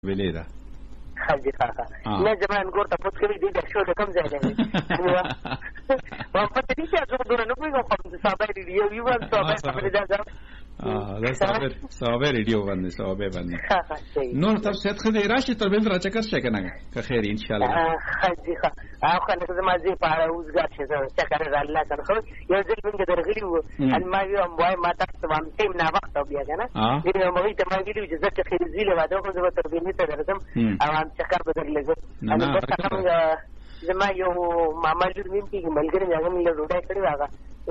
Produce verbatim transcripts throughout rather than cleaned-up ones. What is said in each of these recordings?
ویلې ده حاجی خاخه نه زمان ګور ته پوت کوي دې د شو د کم ځای دی نو په پته دي چې زه دونه نه کوم په صابر ریډیو یو ول صابر خبرې ده اه دا صابر صابر ریډیو باندې صابر باندې نور تاسو ته خدای راشي تر بل راچکر شي کنه که خیر ان شاء الله حاجی خاخه اخو کنه زما زی په اړه اوسګار شي چې کار الله کنه خو یو ځل موږ درغلی وو ان ما یو ام وای ما تاسو باندې تیم نه وخت او بیا کنه دې نو مې ته ما ویلو چې زه خیر زیله واده کوم زه تر دې ته درځم او هم چکر بدل لګو ان په څنګه زما یو ماما جوړ مين کې ملګری هغه مې له روډای کړی واغه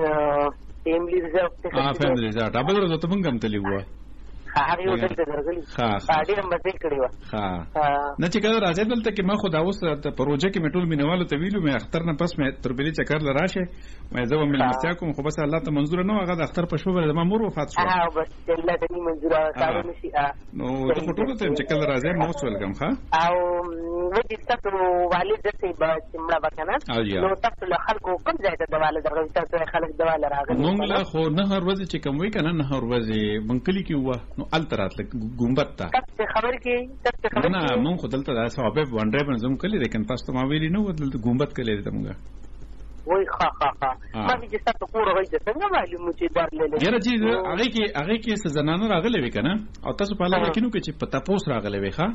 تیم لیزر اه فهم لیزر ډبل ورته ته مونږ هم تلی وو هغه یو څه درغلی ها ډیر مزه کړی و ها نه چې کله راځي دلته کې ما خو دا اوس ته پروژه کې میټول مینوالو ته ویلو مې اختر نه پس مې تربلی چکر لراشه مې زه مې مستیا کوم خو بس الله ته منظور نه هغه د اختر په شپه باندې ما مور وفات شو ها بس الله ته منظور کار نشي نو ته ټول ته چې کله راځي مو سوال کوم ښا او وځي تاسو والد ته به سمړه وکنه نو تاسو له خلکو کوم ځای ته د والد راغلی تاسو خلک د والد راغلی مونږ له خو نه هر ورځ چې کوم وی کنه نه هر ورځ منکلی کې و نو الترات لک ګمبت تا تاسو خبر کې تاسو خبر نه مونږ خدل ته صحابه باندې باندې زم کلی لیکن تاسو ما ویلی نو دلته ګمبت کلی ته مونږه وای خا خا خا ما چې تاسو کور راځي څنګه معلومه چې درلې یاره چې هغه کې هغه کې سزنانه راغلې وی کنه او تاسو په لاره کې نو کې چې پتا پوس راغلې وی ښا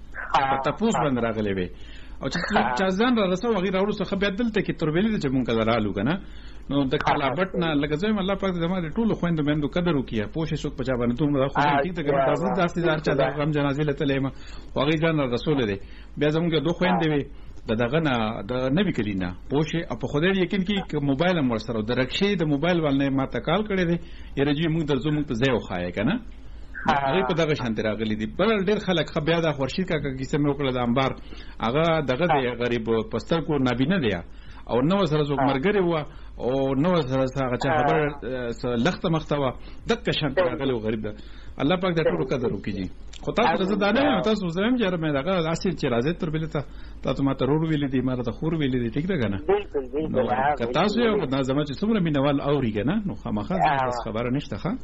پتا پوس باندې راغلې وی او چې چا ځان را رسو غیر اورو څخه بیا دلته کې تربیلې چې مونږ درالو کنه نو د کلابټ نه لګځم الله پاک زموږ ټول خويند مندو قدر وکیا پوښښ څوک پچا باندې دومره خو ټیک ته کوم تاسو داسې دار چا د غم جنازې لته لېما واغې ځان رسول دی بیا زموږ دوه خويند وي د دغه نه د نبی کلینا پوښې په خوده یقین کې موبایل هم ورسره د رکشې د موبایل باندې ما تکال کړی دی یره جی موږ درځو موږ ته ځای وخایې کنه هغه په دغه شانت راغلي دي بل ډېر خلک خو بیا د خورشید کا کیسه مې وکړه د انبار هغه دغه دی غریب پستر کو نابینه دی او نو سره زوګ مرګري و او نو سره هغه چې خبر لخت مختوا دغه شانت راغلی غریب ده الله پاک د ټولو قدر وکړي خو تاسو زه دا نه تاسو زم جره مې دغه اصل چې راځي تر بل ته تاسو ما ته ورو ویل دي ما ته خور ویل دي ټیک ده کنه بالکل بالکل تاسو یو د زما چې څومره مینوال اوري کنه نو خامخا خبره نشته ښه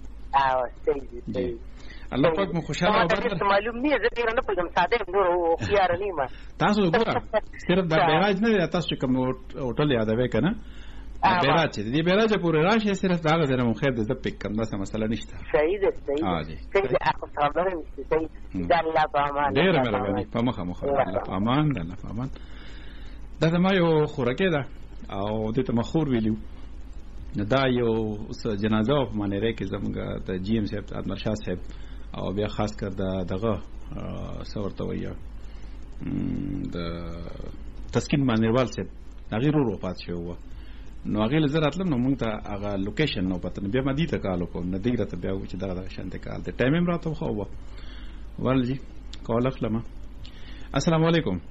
اه صحیح صحیح الله پاک مو خوشاله او برکت معلوم نه زه ډیر نه پوهم ساده نور او خيار نیمه تاسو وګوره صرف د بیراج نه تاسو کوم هوټل یادوي کنه بیراج دې بیراج پورې راشه صرف دا غزنه مو خیر د پک کم دا مسله نشته صحیح ده صحیح اه جی صحیح اخو خبره نشته صحیح د الله په امان ډیر مهرباني په مخه مخه الله په امان الله په امان دا ما یو خورکه ده او دې ته مخور ویلو دا یو جنازه په مانیره کې زموږ د جی ام صاحب ادمر شاه صاحب او بیا خاص کر د دغه څورته ویا د تسکین مانیوال صاحب هغه ورو وفات شو نو هغه لزراتلم نو موږ ته هغه لوکیشن نو پته بیا مدي ته کالو کو نه دیګره ته بیا چې دغه شانته کال ته ټایم هم راته خو و ولجی کول اخلم السلام علیکم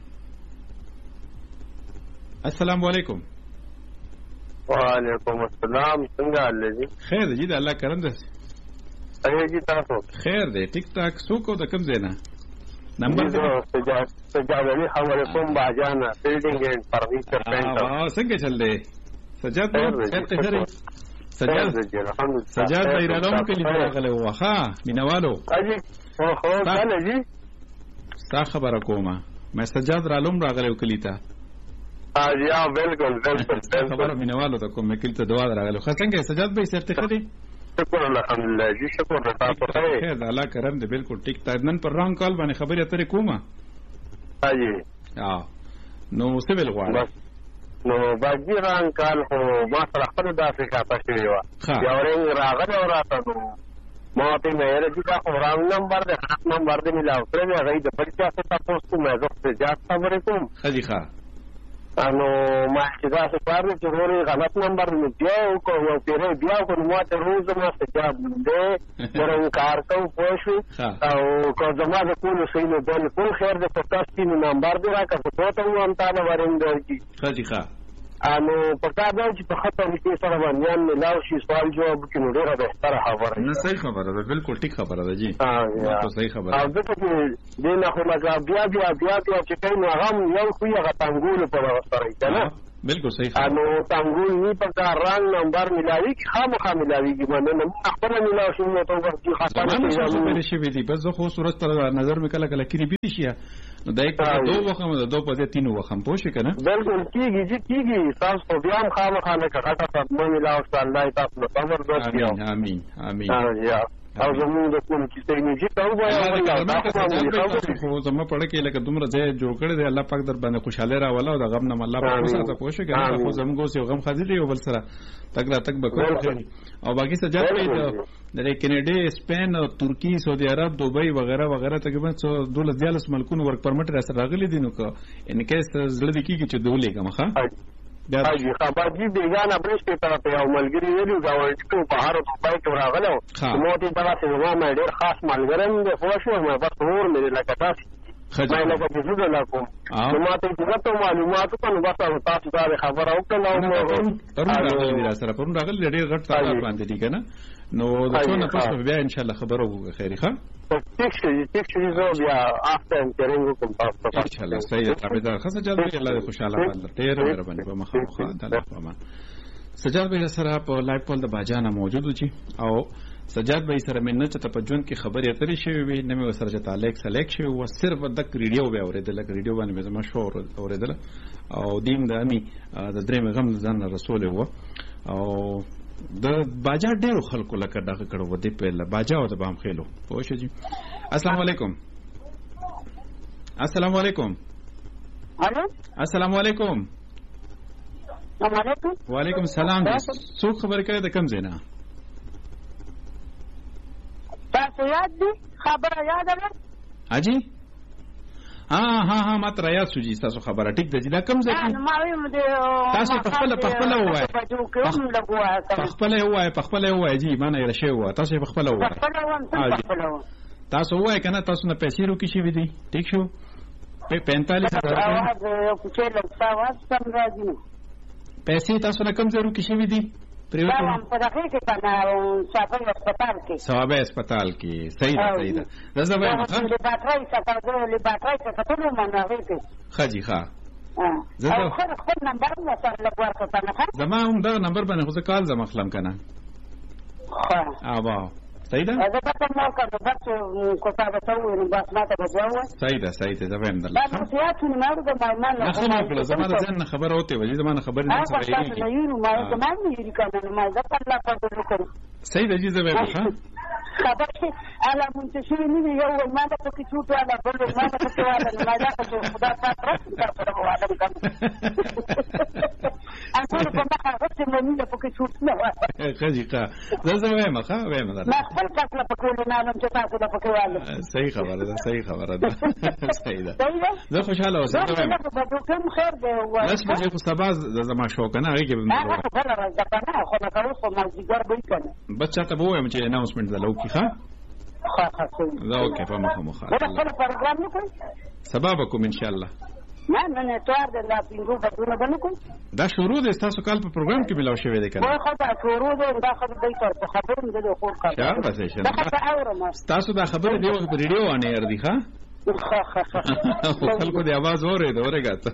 السلام علیکم وعلیکم السلام څنګه حال دی خیر دی د الله کرم ده اې جی تاسو خیر دی ټیک ټاک سوکو د کم زینا نمبر سجاد سجاد علی حواله کوم باجانا بلډینګ اینڈ فرنیچر پینټر اه څنګه چل دی سجاد خیر خیر سجاد سجاد ایرانو کې لیدل غلې وخا مینوالو اجي خو خو کله جی تا خبره کومه مې سجاد رالوم راغلې وکلیتا یا بالکل بالکل خبره مینوالو ته کوم کله ته دعا راغلو خو څنګه سجاد به سرتخه دي شکر الحمدلله جی شکر تاسو ته خیر الله کرم دې بالکل ټیک ټاک نن پر رنگ کال باندې خبره اترې کومه اجي اه نو سیبل غواړم نو باجی رنگ کال خو ما سره خپل د افریقا پښې یو یو رنگ راغلی او راته نو ما ته مې راځي دا خو رنگ نمبر د خاص نمبر دې ملاو کړی هغه د بل څه تاسو ته مې زه سجاد خبرې کوم خدي ښه انو ما چې دا څه کار چې ورې غلط نمبر مې دیو کو او پیره بیا کو نو ته روز ما سجاد دې ورن کار کو پوښو او کو زما د کولو سینو بل کول خیر د پتاس تین نمبر دی راکړه ته ته مو انت نه ورندل کی خدي ښه انو پتا دا چې په خطر کې سره باندې ملاو شي سوال جواب کې نو ډیره بهتره خبره نه صحیح خبره ده بالکل ټیک خبره ده جی ها ته صحیح خبره او دغه دې نه خو لګا بیا بیا بیا بیا چې کله هغه یو خو هغه څنګه په سره کنه بالکل صحیح انو څنګه نی په کار رنگ نمبر ملاوي کی خامخا ملاوي کی باندې نو خپل ملاوي شو نو ته ورته خاطر نه شي وي دي بس خو صورت پر نظر مې کله کله کړی بي شي نو دای په دوه وخت د دوه په تینو وخت پوه شي کنه بالکل کیږي چې کیږي تاسو په بیا هم خامخا نه کټه په مې ملاوي الله تاسو ته خبر درکړي امين امين یا او زموږ د کوم چې څنګه چې تا وایي خو زموږ پړه کې لکه دومره ځای جوړ کړی دی الله پاک در باندې خوشاله راولا او د غم نه الله پاک سره پوښي کنه خو زموږ یو غم خاطر یو بل سره تک را تک بکو او باقي سجاد کې د کینیډا سپین او ترکی سعودي عرب دوبۍ وغیرہ وغیرہ تقریبا دولس دیالس ملکونو ورک پرمټ را سره راغلي دي نو که ان کیس زړه د کیږي چې دولې کومه حاجی خبرجی بیگانه برش په طرف یو ملګری ویلو دا وایي چې په هر ځای کې راغلو نو ته دا څه زما ډېر خاص ملګری دی خو شو مې بس اور مې لکه تاسو خځه لکه چې زه لا کوم نو ماته چې معلومات کوم بس تاسو دا خبره وکړه او پرون راغلی سره پرون راغلی ډېر غټ تعداد باندې دي کنه نو د څو نه پس بیا ان شاء الله خبره وکړه خیری ښه تکشي تکشي زو بیا افتر انټرینګ کوم تاسو ان شاء الله صحیح تابعدار خاصه جلدی الله خوشاله باندې ډېر مهرباني په مخه مخه تعالی په سجاد بھائی سره په لایو کول د باجانه موجود دي او سجاد بھائی سره مې نه چې په جون کې خبرې اترې شوې وي نه مې سره چې تعلق سلیکټ شوی و صرف د ریډیو به اورېدل ریډیو باندې زما شو اورېدل او دیم د امي د درې غم ځان رسول و او د باجا ډیرو خلکو لکه دغه کړو ودی په باجا او د بام خېلو پوه شو جی السلام علیکم السلام علیکم الو السلام علیکم السلام علیکم وعلیکم السلام څو خبر کوي د کم زینا تاسو یاد دي خبره یاد ده اجي ها ها ها ماته را یاد شو جی تاسو خبره ټیک ده چې دا کم ځای ما ویم د تاسو په خپل په خپل وای په خپل وای په خپل وای جی معنی را شی و تاسو په خپل وای تاسو وای کنه تاسو نه پیسې روکې شي وي دي ټیک شو په پینتالیس پیسې تاسو نه کم ځای روکې شي وي دي پریوتو په دغه کې کنه صاحب هسپتال کې صاحب هسپتال کې صحیح ده صحیح ده زه زه وایم ها د باترای څخه د باترای څخه ټول منغې کې خجی ښا زه خو خپل نمبر مو سره لګور کړم زما هم دا نمبر باندې خو کال زما خلم کنه ها اوبا صحیح ده زه په کومه کار بس کو تاسو ته وینم بس ماته بجاوه صحیح ده صحیح ده زه وایم درته دا څه ته نه مارو د مایمان نه خبره زما د ځن خبر اوته وځي زما خبر نه څه ویلي نه یو ما زما نه یې کنه ما دا په لا په دې کوم صحیح ده جی زه وایم ها خبر شي الا منتشر نه یو ما دا په کې چوټ والا بل ما دا په والا ما دا په خدا پاتره پر والا کوم اته په ما هغه څه مې نه په کې چوټ نه خجی کا زه زه وایم ښا وایم دا ما خپل کله په کول نه نن چې تاسو د پکې والو صحیح خبره ده صحیح خبره ده صحیح ده زه خوشاله اوسم زه وایم په کوم خیر دی لاس مې خو سبا زما شو کنه هغه کې به هغه خبره راځه کنه خو نه کوم خو ما ځګر به کنه بس چاته به وایم چې اناونسمنت ده لوکي ښا ها ها دا اوکې په مخه مخه دا خپل پروګرام نه کوي سبا به کوم ان شاء الله نه نه نه توار د لا پینګو بدونه بنه کوم دا شروع د تاسو کال په پروګرام کې ملاو شوی دی کنه خو دا شروع دی دا خبره دی تر خبرم د خور کار یا بس شي دا خبره تاسو دا خبره دی په ریډیو باندې ور دي ښا خلکو دی आवाज اوري دا اورګات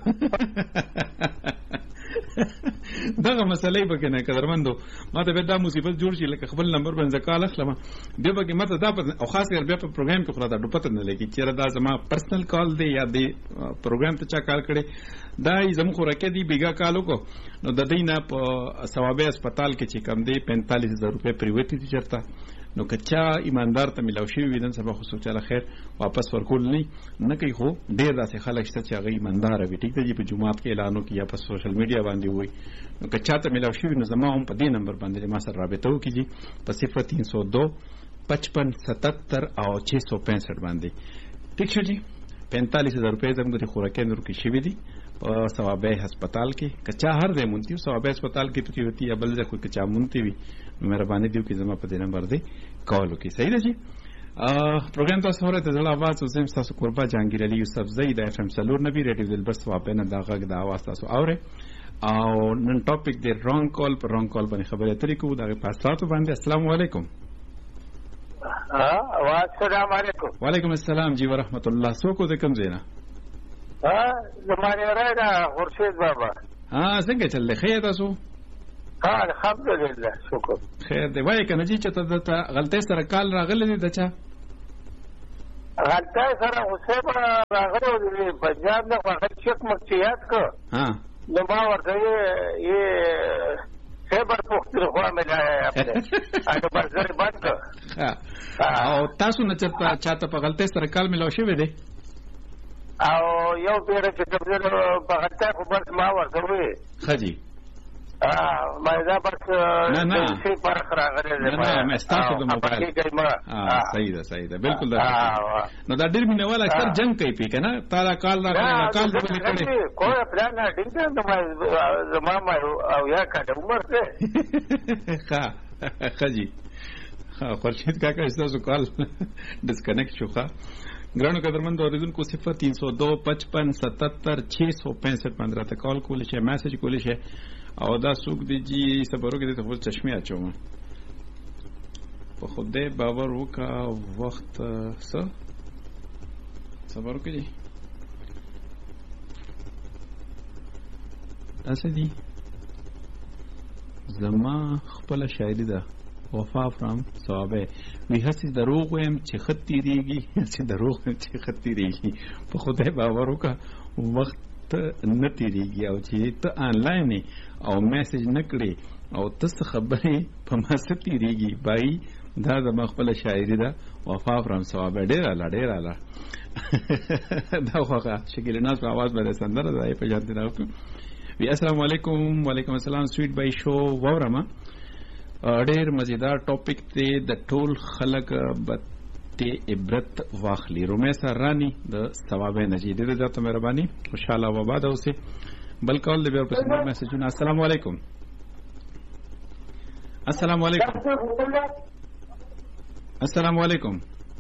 دغه مسلې به کنه قدرمندو ماته به دا مصیبت جوړ شي لکه خپل نمبر باندې کال اخلم به به ماته دا او خاص کر بیا په پروګرام کې خو دا ډوپته نه لګي چې دا زما پرسنل کال دی یا دی پروګرام ته چا کال کړي دا زمو خو راکې دی بیګا کالو کو نو د دینه په ثوابه هسپتال کې چې کم دی پینتالیس هزار روپے پریوتی دي چرته نو کچا ایماندار ته ملاو شي وینن سبا خو سوچاله خیر واپس ورکول نه نه کوي خو ډیر داسې خلک شته چې هغه ایماندار وي ټیک دی په جمعات کې اعلانو کې یا په سوشل میډیا باندې وي نو کچا ته ملاو شي نو زما هم په دې نمبر باندې ما سره رابطه وکړي په صفر تین سو دو پچپن ستتر او چھ سو پینسٹھ باندې ٹھیک شو جی پینتالیس ہزار روپے زموږ د خوراکي نور کې شوي دي په ثوابه هسپتال کې کچا هر دې مونتی ثوابه هسپتال کې پتی ہوتی یا بل ځای خو کچا مونتی وي مهرباني دیو کې زما په دې نمبر دی کال وکړئ صحیح ده جی پروګرام تاسو اورئ ته زړه आवाज او زم تاسو قربا جهانگیر علي یوسف زید اف ام سلور نبی ریډیو دل بس ثوابه نه دا غږ د आवाज تاسو اورئ او نن ټاپک دی رانګ کال پر رانګ کال باندې خبرې اترې کوو دا په تاسو باندې السلام علیکم ها السلام علیکم وعلیکم السلام جی ورحمت الله سو کو د کوم زینا ها زمانه راځه خورشید بابا ها څنګه چل دی خیر تاسو ها الحمدلله شکر خیر دی وای کنه چې ته د غلطۍ سره کال راغلی دی دچا غلطۍ سره اوسه به راغلی دی پنجاب نه هغه چک مکتیات کو ها نو ما ورته یې خبر پوښتنه خو مې لایا اته بازار باندې او تاسو نه چرته چاته په غلطۍ سره کال ملاو شوی دی او یو پیره چې تبدیل په غلطۍ خو بس ما ورته وې خجی ما دا بس نه نه څه فرق راغلی دی نه نه مې ستاسو د موبایل ها صحیح ده صحیح ده بالکل ده نو دا ډېر مینه والا اکثر جنگ کوي پی کنه تا کال راغلی کال دې کړي کوه پلان نه ډینګ ته زما ما او یا کډه عمر ته ښه خجی ها خورشید کاکا تاسو کال ډسکنیکټ شو ښه ګرانو قدرمن اوریدونکو صفر تین سو دو پچپن ستتر چھ سو پینسٹھ باندې راته کال کولی شئ میسج کولی شئ او دا څوک دی چې صبرو کې د خپل چشمه اچوم په خوده باور وکا وخت څه صبرو کې دي تاسو دي زما خپل شاعری ده وفا فرام صوابه وی هسي دروغ ويم چې خط تیریږي چې دروغ ويم چې خط تیریږي په خدای باور وکا وخت نه تیریږي او چې ته آنلاین او میسج نکړي او تاسو خبرې په ما ست تیریږي بای دا د خپل شاعری ده وفا فرام صوابه ډیر لا ډیر لا دا خوخه شکل ناس په आवाज باندې سندره ده په جات راوته وی السلام علیکم وعلیکم السلام سویټ بای شو وورما ډېر مزیدار ټاپک دی د ټول خلک به ته عبرت واخلي رومیسا رانی د ثواب نجید دې ذات مهرباني خوشاله و بعد اوسه بل کول دی په سمه میسجونه السلام علیکم السلام علیکم السلام علیکم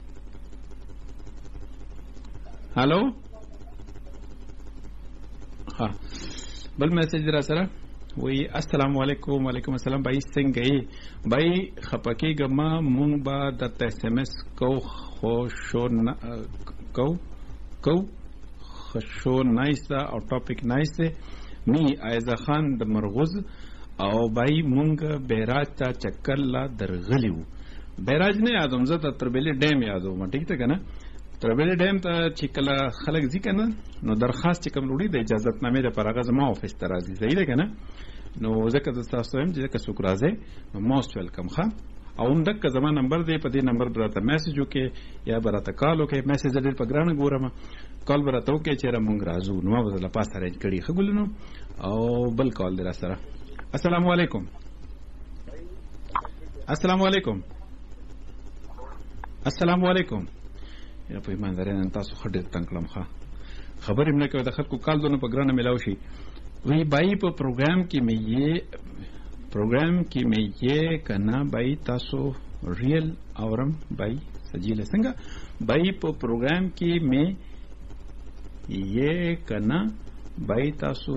هالو ها بل میسج را سره وی السلام علیکم وعلیکم السلام بھائی څنګه یې بھائی خپکی ګما مونږ با د ایس ام اس کو خوشو کو کو خوشو نایس او ټاپک نایس می ایزا خان د مرغوز او بھائی مونږ بیراج ته چکر لا درغلیو بیراج نه یادوم زه ته تربیلی ډیم یادوم ټیک ته کنه تربیلی ډیم ته چې کله خلک ځي کنه نو درخواست چې کوم وروړي د اجازت نامې لپاره هغه زما افیس ته راځي صحیح ده کنه نو ځکه د تاسو هم چې که څوک راځي نو موست ویلکم ښه او اندک زما نمبر دی په دې نمبر براته میسج وکي یا براته کال وکي میسج دې په ګرانه ګورم کال براته وکي چې را مونږ راځو نو ما وزله پاس ارینج کړي خګولنو او بل کال در سره السلام علیکم السلام علیکم السلام علیکم یا په ایماندارین تاسو خډه تنګلم ښه خبرې مې کوي د خلکو کال دونه په ګرانه ملاوي شي وی بھائی په پروګرام کې مې یہ پروګرام کې مې یہ کنا بھائی تاسو ریل اورم بھائی سجیل څنګه بھائی په پروګرام کې مې یہ کنا بھائی تاسو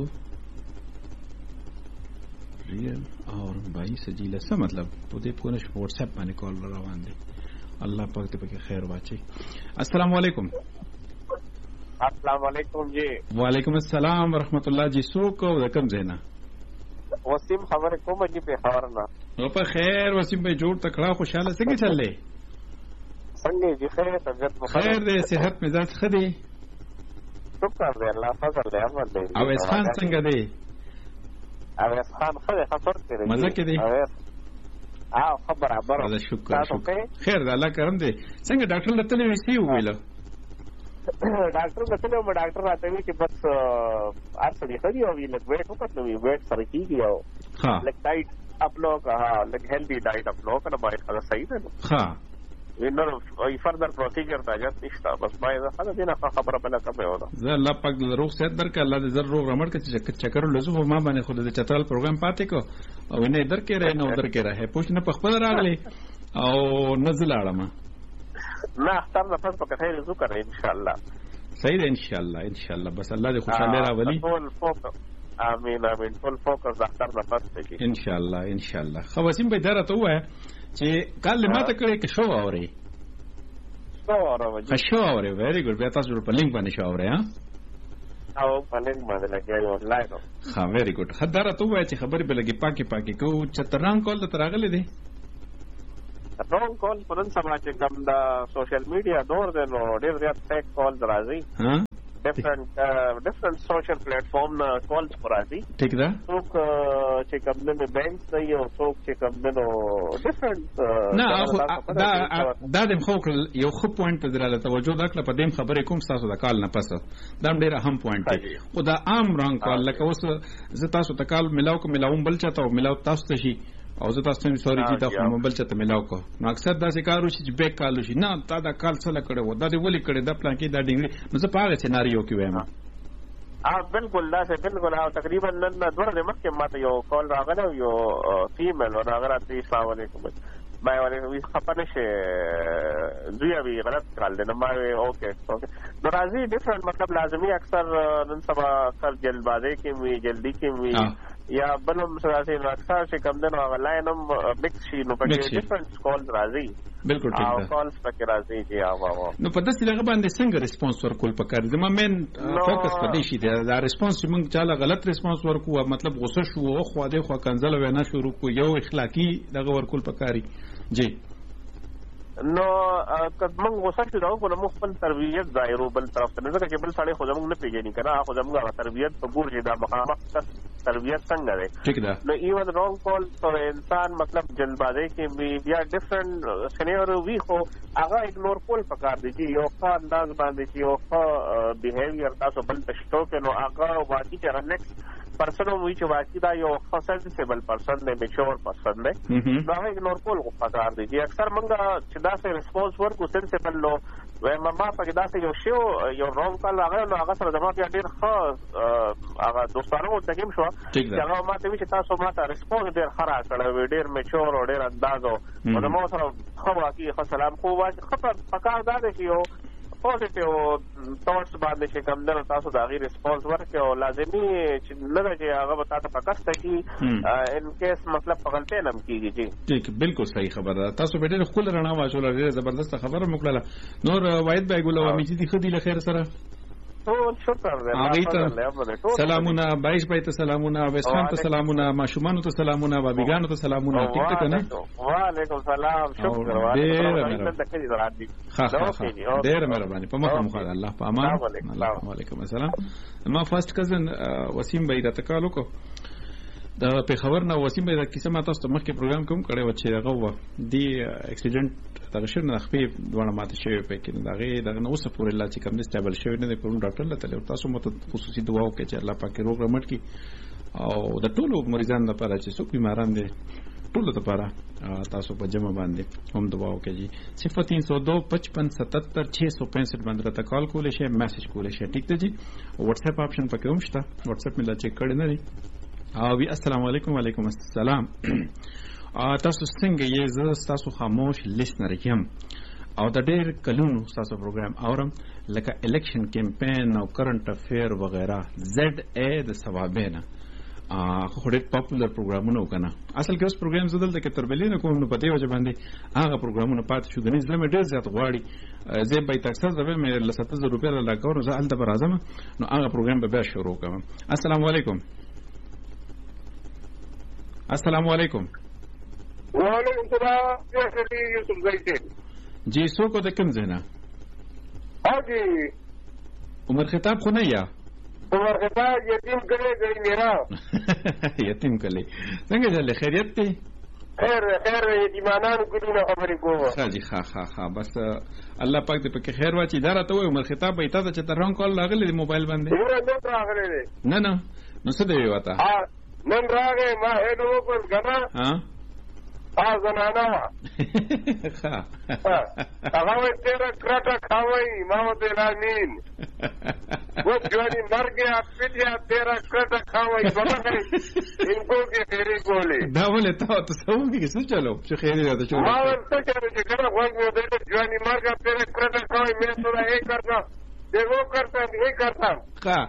ریل اورم بھائی سجیل څه مطلب په دې پونه واتس اپ باندې کال روان دي الله پاک دې پکې خیر واچي السلام علیکم السلام علیکم جی وعلیکم السلام ورحمۃ اللہ جی څوک او د کوم ځای نه وسیم خبرې کوم جی په خبر نه نو په خیر وسیم به جوړ تکړه خوشاله څنګه چللې څنګه جی خیر طبیعت خیر دې صحت مزاج خدي شکر دې الله فضل دې امر دې او اس خان څنګه دی او اس خان خدای خبر کړی مزه کې دی او خبر خبر شکر شکر خیر دې الله کرم دې څنګه ډاکټر لته ویسي ویل ډاکټر مثلا مو ډاکټر راته وی چې بس ارڅ دې خدي او لږ ویټ وکړو وی ویټ سره کیږي او ها لږ ډایټ اپلوډ ها لږ هیلدی ډایټ اپلوډ کنه باید خلاص صحیح ده ها وینر ای فردر پروسیجر ته جات نشته بس باید خلاص دې نه خبره بل کومه وره زه الله پاک دې روغ صحت درکړه الله دې زر روغ رمړ کړي چې چکر لزو ما باندې خو دې چترال پروګرام پاتې کو او نه در کې رہے نو در کې رہے پوښ نه پخپل راغلي او نزل اړم نه اختر نه پس په خیر زو کړئ ان شاء الله صحیح ده ان شاء الله ان شاء الله بس الله دې خوشاله راولي ټول فوکس امين امين ټول فوکس د اختر نه پس کې ان شاء الله ان شاء الله خو وسیم به درته وای چې کال ماته کړې کې شو اوري شو اوري شو اوري ویری ګډ بیا تاسو په لینک باندې شو اوري ها او پلنګ باندې لګیا یو آنلاین. ها ویری ګډ. خداره ته وایي چې خبرې به لګي پاکي پاکي کو چتران کول ته راغلي دي. رونګ کال پرن سما چې کوم دا سوشل میډیا دور دی نو ډېر زیات فیک کال راځي. ها ډیفرنٹ ډیفرنٹ سوشل پلیټ فارم کالز پر راځي. ٹھیک ده. څوک چې کوم نه بینک نه یو څوک چې کوم نه ډیفرنٹ نه دا دا د خو یو خو پوینټ دراله توجه دکله په دې خبرې کوم تاسو د کال نه پس دا ډېر اهم پوینټ دی. خو دا عام رنګ کال لکه اوس زه تاسو ته کال ملاو کوم ملاوم بل چاته او ملاو تاسو ته شي او زه تاسو ته سوري چې دا خو موبایل چاته ملاو کو نو اکثر دا څه کار وشي چې بیک کال وشي نه تا دا کال څه لکړه و دا دی ولي کړه دا پلان کې دا ډینګ نو زه پاره سيناریو کې وایم. ها بالکل دا څه بالکل او تقریبا نن دوه د مخکې ماته یو کال راغله یو فیمیل راغله ته السلام علیکم ما ویل وی خپنه شه دوی وی غلط کړل نو ما وی اوکے اوکے نو راځي ډیفرنٹ مطلب لازمي اکثر نن سبا کر جلدبازي کې وی جلدی کې وی یا بلم سره نو اکثر چې کوم دنو لاینم مکس شي نو په ډیفرنٹ کال راځي. بالکل ٹھیک ده. کالز پکې راځي چې او نو په داسې لږه باندې څنګه ریسپانس ورکول پکار زما مین فوکس پدې شي دا ریسپانس چې موږ چاله غلط ریسپانس ورکو مطلب غوسه شو او خو دې خو کنځل وینا شروع کو یو اخلاقی دغه ورکول پکاري جی نو موږ غوسه شو دا خو موږ خپل تربیت ظاهرو بل طرف ته نه ځکه چې بل سړی خو زموږ نه پیژني کنه خو زموږ تربیت په ګور چې دا مخامخ تربیت څنګه ده. ٹھیک ده. نو ایون رونګ کال تو انسان مطلب جلدبازي کې بیا ډیفرنٹ سینیریو وی خو هغه اګنور کول پکار دي چې یو ښه انداز باندې چې یو ښه بیهیویر تاسو بل تشتو کې نو هغه واقعي چې نیکسټ پرسن وی چې واقعي دا یو ښه سنسیبل پرسن دی میچور پرسن دی نو هغه اګنور کول خو پکار دي چې اکثر موږ چې دا څه ریسپانس ورکو سنسیبل نو وایم ما په دا څه یو شو یو رونګ کال هغه نو هغه سره زما بیا ډېر ښه هغه دوستانو ته کوم شو چې هغه ما ته وی چې تاسو ما ته ریسپانس ډېر خراب کړو ډېر میچور او ډېر انداز او نو سره خو واقعي سلام خو واقعي خطر پکار دا دی یو پوزټیو ثاټس باندې چې کوم نه تاسو دا غي ریسپانس ورکړي او لازمي چې نه چې هغه به تاسو پکاسته کی ان کیس مطلب په غلطه نم کیږي جی ٹھیک بالکل صحیح خبره تاسو به ډېر خپل رڼا واچول ډېر زبردست خبره موکړه نور واحد بای ګول او میچ دي خدي له خیر سره ټول شکر دې سلامونه بایش بای ته سلامونه وسخان ته سلامونه ماشومان ته سلامونه بابیګانو ته سلامونه ټیک ته کنه وعلیکم سلام شکر ډېر مهرباني په مخه مخه الله په امان وعلیکم السلام ما فرست کزن وسیم بای راته کالو کو دا په خبر نه وسیم بای دا کیسه ما تاسو ته مخکې پروګرام کوم کړی و چې هغه و دی اکسیډنټ دا شر نه خپې دوه ماته شوی په کې دا غي دا نو څه پورې لا چې کوم سټیبل شوی نه په ډاکټر لته تاسو مت خصوصي دعا وکړئ چې الله پاک روغ رمټ کی او د ټولو مریضانو لپاره چې څوک بیماران دي ټولو لپاره تاسو په جمع باندې هم دعا وکړئ صفر تین سو دو پچپن ستتر چھ سو پینسٹھ باندې راته کال کولای شئ میسج کولای شئ ٹھیک ده جی واتس اپ آپشن پکې هم شته واتس اپ ملا چیک کړئ نه او وی السلام علیکم وعلیکم السلام تاسو څنګه یې زه تاسو خاموش لیسنر یم او د ډېر کلونو تاسو پروګرام اورم لکه الیکشن کمپین او کرنٹ افیر وغیرہ زد ا د ثوابینا خو ډېر پاپولر پروګرامونه وکنه اصل کې اوس پروګرام زدل د کتربلین کوم نو پته وجه باندې هغه پروګرامونه پات شو غني زلمه ډېر زیات غواړي زه به تاسو زوی مې ل سات زره روپیا لا کور زه الته برازم نو هغه پروګرام به بیا شروع کوم السلام علیکم السلام علیکم وعلیکم السلام یوسف زیدین جی سو کو د کوم زینا حاجی عمر خطاب خو نه یا عمر خطاب یتیم کله گئی میرا یتیم کله څنګه ده خیریت ته خیر خیر یتیمانان ګډونه خبرې کوه ښه جی ښه ښه ښه بس الله پاک دې پکې خیر واچي دا راته وای عمر خطاب به تاسو چې ترون کال راغلی د موبایل باندې نه راغلی نه نه نو څه دی وتا نن راغی ما هډ وکړ غنا ها ها زنانا ها هغه وې تیرا کراټه کاوي ما ته لامین वो जवानी मर गया पिटिया तेरा कटा खावा बना है इनको के फेरी बोले دا ولې تا ته څنګه کې څه چلو چې خیر دی ته ما ورته چې کله غوږ مې ودرې جوانی مر گیا तेरा कटा खावा मैं तो ये करना देखो करता ये करता ها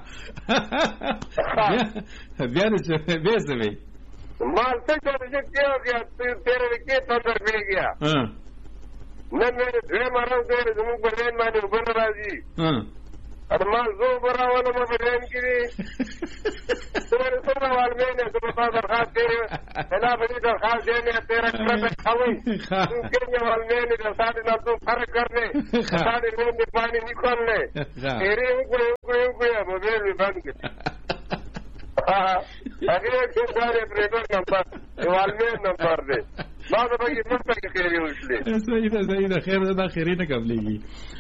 بیا دې بیا څه مال څه چې کیا گیا तेरे के تندر پی گیا ها نن مې دې مارو دې زموږ په لین باندې وبن راځي ها ارمان زو براونه مې بلین کړي څومره څومره والمینه څومره په درخواست دی انا به درخواست دی نه تیرا کړه خوي څنګه والمینه د ساده نه تو فرق کرنے ساده نه پانی نکولنے تیرے کو کو کو موبایل بند کړ هغه چې ساره پریډر نمبر والمین نمبر دی ما دا به یې مستقه خیری وشلې صحیح ده صحیح ده خیر ده خیری نه قبلېږي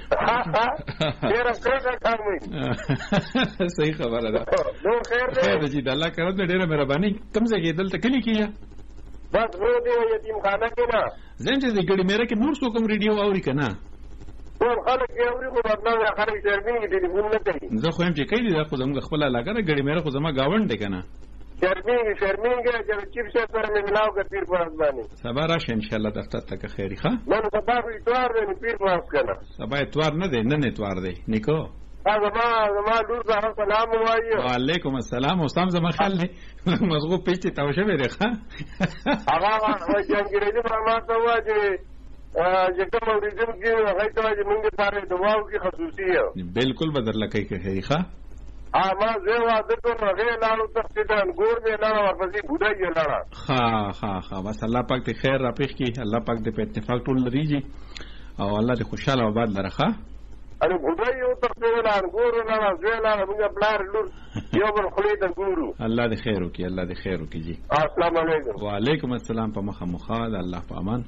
ډېر ښه کار وایي صحیح خبره ده نو خیر ده خیر دې الله کرم دې ډېره مهرباني کوم ځای کې دلته کلی کیه بس نو دې یتیم خانه کې نه زين چې ګړي مېره کې نور څو کوم ریډیو اوري کنه ټول خلک یې اوري خو بدنامه خلک شرمېږي ټلیفون نه کوي زه خو هم چې کوي دا خو زموږ خپل علاقه ده ګړي مېره خو زما گاوند دی کنه شرمېږي شرمېږي چې چیف شه سره مې ملاو کړ پیر پاس باندې سبا راشه ان شاء الله دفتر ته خیری ښه نن سبا خو اتوار دی پیر پاس کنه سبا اتوار نه دی نن اتوار دی نیکو زما زما لور زهره سلام وایي وعلیکم السلام اوسام زما خیال دی مزغو پیچې تاوشه ویری ښه هغه هغه جنګیرې په ما ته وایي چې کوم ورځم کې هغه ته چې موږ لپاره دعاو کې خصوصي بالکل بدر لکه کې خیری ښه ها ما زه واده کوم هغه لاړو تفصیلان ګور به لاړو ورپسې بوډا یې لاړه ها ها ها بس الله پاک دې خیر را پېښ کړي الله پاک دې په اتفاق ټول لريږي او الله دې خوشاله او آباد لره ښه اره بوډا یې تفصیلان ګور لاړه زه لاړه موږ بلار لور یو بل خلې د ګورو الله دې خیر وکړي الله دې خیر وکړي جی السلام علیکم وعلیکم السلام په مخه مخه د الله په امان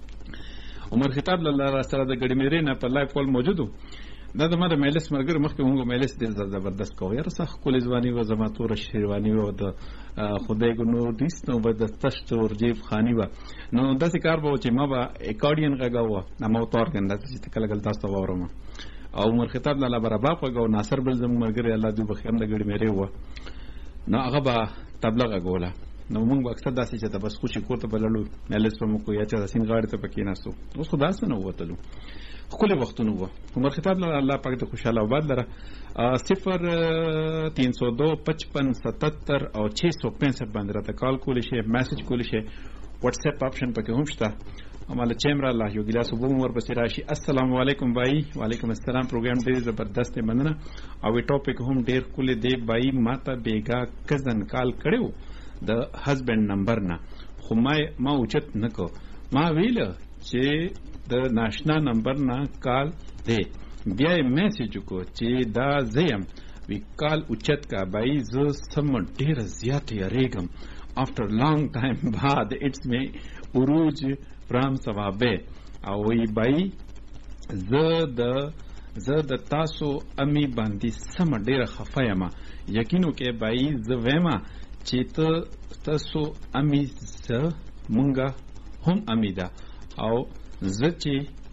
عمر خطاب الله سره د ګډ میرې نه په لایف کول موجودو دا د ماده مجلس مرګر مخکې موږ مجلس ډېر زبردست کوو یاره سخت کولې ځواني و زما تور شیروانی و د خدای ګنو دیس نو به د تشت ور جیب خانی و نو داسې کار به چې ما به اکارډین غږاوه نو تور کنده چې کله کله تاسو وورم او عمر خطاب الله برابر غو ناصر بل زموږ مرګر الله دې بخیر د ګډ میرې و نو هغه به تبلیغ غوله نو موږ اکثر داسې چې ته بس خوشي کوته بللو مجلس په مو کو یا چې سین غاړه ته پکې ناسو اوس خدا سره وتلو خپل وختونه وو عمر خطاب الله پاک ته خوشاله آباد لره صفر تین سو دو پچپن ستتر او چھ سو پینسٹھ باندې راته کال کولی شي میسج کولی شي واتس اپ اپشن پکې هم شته اماله چیمرا الله یو ګلاس وبو مور پسې راشي السلام علیکم بھائی وعلیکم السلام پروګرام ډیر زبردست مننه او ټاپک هم ډیر کولې دی بھائی ماته بیگا کزن کال کړو د هسبند نمبر نه خو ما ما اوچت نکو ما ویل چې د ناشنا نمبر نه کال دی بیا یې میسج کو چې دا زیم وی کال اوچت کا بای زه سم ډیر زیات یریګم افټر لانګ ټایم بعد اټس می اوروج فرام ثوابه او وی بای زه د زه د تاسو امی باندې سم ډیر خفایم یقینو کې بای زه وېما چې تاسو امی زه مونږه هم امیدا او زه چې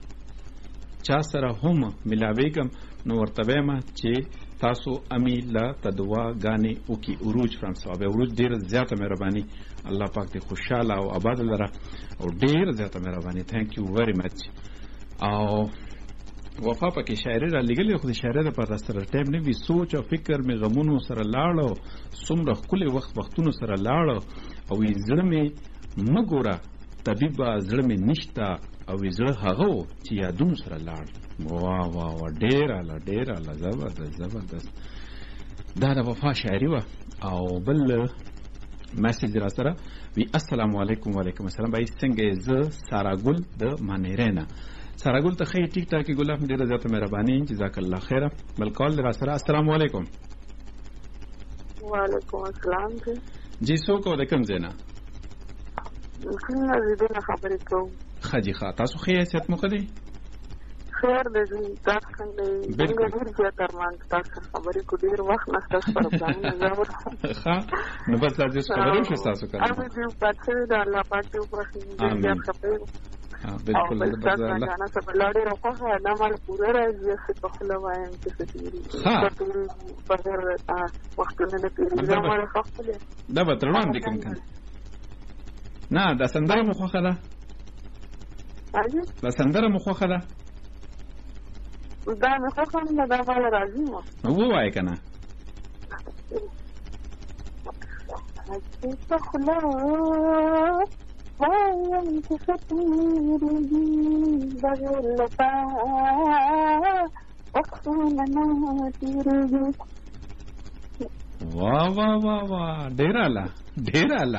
چا سره هم ملاویږم نو ورته وایم چې تاسو امی لا تدوا غانې او کی اوروج فرام صحابه اوروج ډیر زیاته مهرباني الله پاک دې خوشاله او آباد لره او ډیر زیاته مهرباني ثانک یو ویری مچ او وفا پکې شاعري را لګلې خو د شاعري د پر سره ټایم نه وی سوچ او فکر می غمونو سره لاړو څومره خپل وخت وختونو سره لاړو او زړه می مګوره طبيب زړه می نشتا او زړه هغه چې یادونو سره لاړ واه واه وا ډیر اله ډیر اله زبردست زبردست دا د وفا شاعري و او بل میسج را سره وی السلام علیکم وعلیکم السلام بای څنګه ز ساراګل د مانیرینا ساراګل ته خې ټیک ټاک ګلاب ډیره زیاته مهرباني جزاک الله خیره بل کال را سره السلام علیکم وعلیکم السلام جی سو کو د کوم زینا څنګه دې نه خبرې کوم خاجي خا تاسو خې حیثیت مو کړی خیر دې تاسو څنګه بالکل ډیر زیات ارمان تاسو خبرې کو ډیر وخت نه تاسو پر ځان نه ځور ها نو بس لازم خبرې شو تاسو کړئ امين دې پاتې دا الله پاک دې پر دې خبرې ها بالکل الله جانا سب لاړې راخه نه مال پورا راځي چې په خپل وایم چې څه ها په هر وخت نه نه پیږي مال خپل دا به ترون دي کوم کنه نه دا سندره مخ خلا دا سندره مخ خلا دا مخ خلا دا ولا راځي نو وای کنه چې خلا وایم چې ستوري بغیر لپا वाह वाह वाह वाह ढेर आला ढेर आला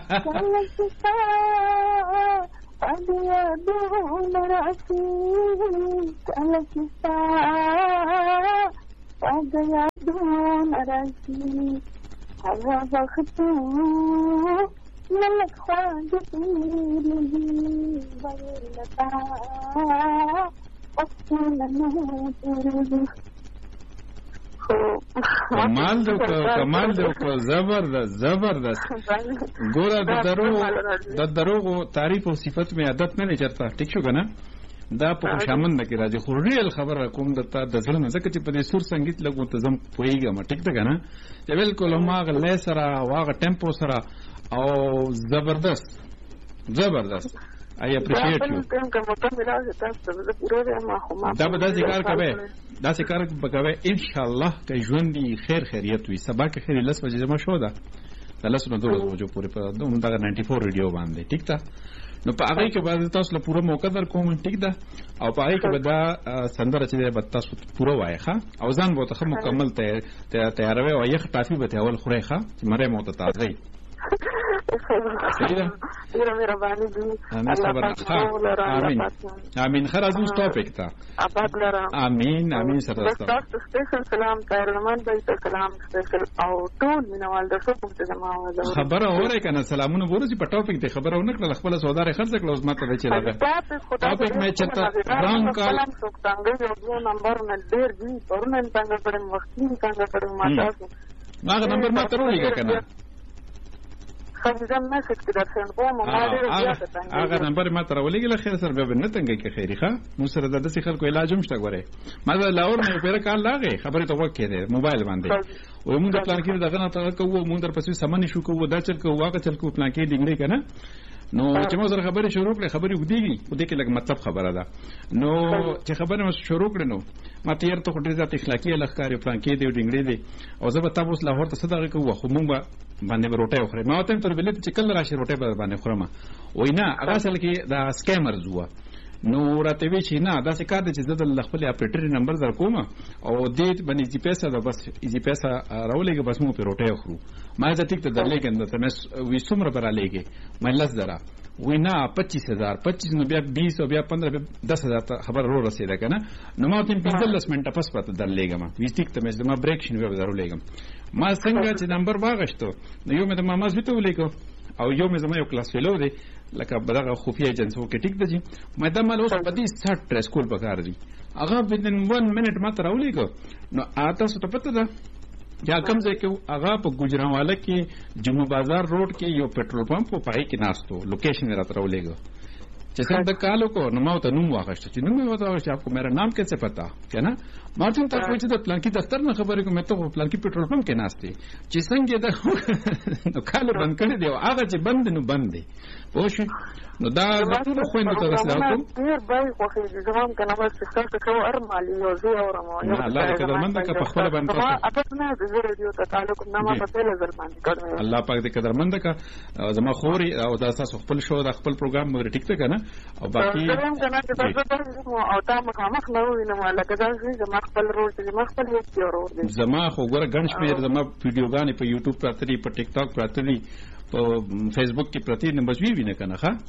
कमाल दो कमाल दो जबरदस्त जबरदस्त ګوره د دروغ د دروغ تعریف او صفت می عادت نه چرته ټیک شو کنه دا په شامن نه کې راځي خو ریل خبره کوم د تا د ځل نه ځکه چې په سور سنگیت لګو ته زم پويګم ټیک ته کنه چې بالکل ما غلې سره واغه ټیمپو سره او زبردست زبردست I appreciate you دا به داسې کار کوي داسې کار به کوي ان شاء الله که ژوند خیر خیریت وي سبا کې خیر لس بجې زما شو ده د لس نو دولس بجو پورې په دغه نائنټي فور ریډیو باندې ټیک ده نو په هغه کې به تاسو له پوره موقع در کوم ټیک ده او په هغه کې به دا سندره چې به تاسو پوره وایي ښه او ځان به ته مکمل ته تیاروي او یخ ټافي به اول خوري ښه چې مړې مو ته تازه ډیره مهرباني دي امين امين خرازو ټاپک تا آباد لرا امين امين سره تاسو سپیشل سلام تایرمن بای ته سلام سپیشل او ټول مینوال د څه کوم څه ما خبره اوره کنه سلامونه ورسې په ټاپک ته خبره ونکړه خپل سوداره خرڅ کړو اوس ماته چې راغی ټاپک مې چرته رنگ کال څنګه یو نمبر نه ډیر دي پرونه څنګه پرم وخت څنګه پرم ماته هغه نمبر ما ترولې کنه خمسم میسج کې درسن کوم ما ډېر زیات ته هغه نمبر ما تر ولګل خیر سره به نه تنګي کې خیری ښه مو سره د دې خلکو علاج هم شته غوړې ما دا لاور نه پیر کال لاغې خبره ته وکړې ده موبایل باندې و موږ پلان کې دغه نه تا کوو موږ در پسې سمن شو کوو دا چل کوو واګه چل کوو پلان کې ډینګړي کنه نو چې موږ سره خبرې شروع کړې خبرې ودیږي و دې کې لګ مطلب خبره ده نو چې خبره مې شروع کړې نو ما تیر ته ډېر ذات اخلاقی لخکاري پلان کې دی ډینګړي دی او زه به تاسو لاهور ته صدقه کوو خو موږ باندې روټه خوري ما ته تر بلې چې کله راشي روټه باندې خورم وینا هغه اصل کې دا سکیمر زوا نو راته وی چې نه دا څه کار دی چې زه د خپل اپریټر نمبر در کوم او دې باندې چې پیسې دا بس ایزي پیسې راولېږي بس مو په روټه خورو ما ته ټیک ته درلېګم ته مې وې څومره برالېږي مې لس درا وینا پچیس هزار پچیس نو بیا بیس او بیا پندرہ دس هزار خبر رو رسیده کنه نو ما ته پنځلس منټه پس پته درلېګم وې ټیک ته مې ما بریک شنو به درولېګم ما څنګه چې نمبر واغښتو نو یو مې د ماما زوی ته ولیکو او یو مې زما یو کلاس فیلو دی لکه بدغه خفیه ایجنسو کې ټیک دی مې د مال اوس په دې سټ سکول پکار دی هغه بدن ون منټ ما ته راولېګو نو آتا څه ته پته ده یا کوم ځای کې هغه په ګجرانواله کې جمعه بازار روډ کې یو پټرول پمپ په پای کې ناستو لوکیشن راته راولېګو چې څنګه کالو کو نو ما ته نوم واغښت چې نوم یې وځاو چې آپ کو میرا نام کیسے پتا کنه ما ته ته پوښتنه د پلان کې دفتر نه خبرې کوم ته پلان کې پټرول پمپ کې ناشته چې څنګه دا نو کالو بند کړی دی هغه چې بند نو بند دی پوښ نو دا ټول خو نه ته رسېدل کوم ډیر بای خو هیڅ ځوان کنه بس څه څه ارمالي او زه اورم نه الله دې قدرمند کا په خپل باندې ما اته نه د ریډیو ته تعلق نه ما په ټول ځل باندې کړم الله پاک دې قدرمند کا زما خوري او دا تاسو خپل شو د خپل پروګرام مې ټیک ته کنه او باقي او تا مخامخ نه وینم لکه دا چې زما خپل رول چې زما خپل هیڅ ورور دي زما خو ګوره ګڼ شمېر زما ویډیوګانې په یوټیوب پراته دي په ټیک ټاک پراته دي په فیسبوک کې پراته دي نمبر وی وینه کنه ښه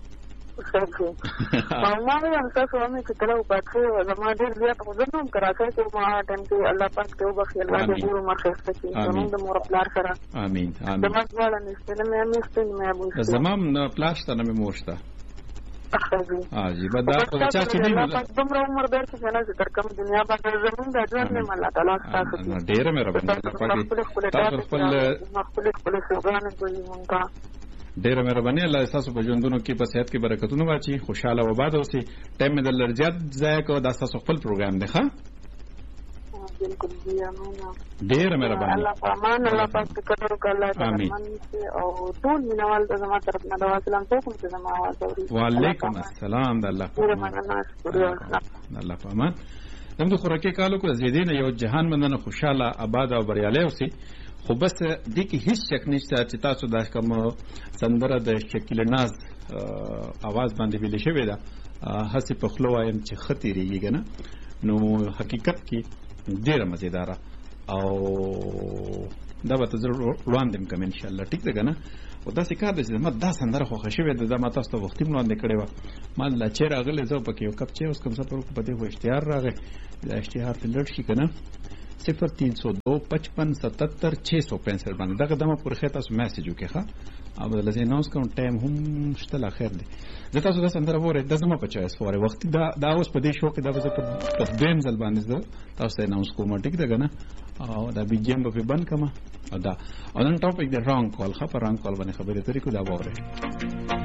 ما هم تاسو هم چې کله وکړو زما ډېر زیات غوښتنه کراچۍ کې ما ټیم کې الله پاک ته وبخښي الله دې ډېر مرسته کوي زموږ د مور پلار سره امين امين زما ټول نه ستنه مې مې ستنه مې ابو زما پلاش ته نه مې موشته ها جی بدا خو چا چې دی الله پاک دومره عمر درته نه چې تر کوم دنیا باندې زموږ د ژوند نه الله تعالی تاسو ډېر مې رب الله پاک تاسو خپل خپل خپل سوګان کوي مونږه ډېر مهرباني الله تاسو په ژوندونو کې په صحت کې برکتونه واچي خوشاله و آباد اوسئ ټایم مې د لرجات ځای کو دا تاسو خپل پروګرام دی ښه بالکل دی امين ډېر مهرباني الله پامان الله پاک قدر وکړه امين او ټول مینوال ته زما طرف نه دعا سلام کوم چې زما आवाज اوري وعلیکم السلام د الله الله پامان زموږ خوراکي کالو کو زیدین یو جهان مندنه خوشاله آباد او بریالي اوسئ خو بس دې کې هیڅ شک نشته چې تاسو دا کوم سندره د شکیل ناز आवाज باندې ویل شوی دا هڅه په خلو وایم چې خطرېږي کنه نو حقیقت کې ډیره مزیداره او دا به تاسو وړاندې کوم ان شاء الله. ټیک ده کنه؟ او دا څه کار دی چې ما دا سندره خو خوشوي ده ما تاسو ته وختي وړاندې کړې و. ما لا چیر اغله زو پکې یو کپ چي اوس کوم څه پر په دې خو اشتهار راغی. دا اشتهار ته لړ شي کنه صفر तीन सौ दो पचपन सतहत्तर छह सौ पैंसठ باندې دا قدمه پر خې تاسو میسج وکړه ښه. او لازم نوز کوم ټایم هم شته لا خیر دی. زه تاسو دا سندره وره د زما په چويس فور وخت دا دا اوس په دې شو کې دا به په دیم ځل باندې زه تاسو ته نوز کوم ټیک ده کنه؟ او دا بي جي ام په بند کما او دا او نن ټاپک د رانګ کال خبر رانګ کال باندې خبرې ترې کو دا وره.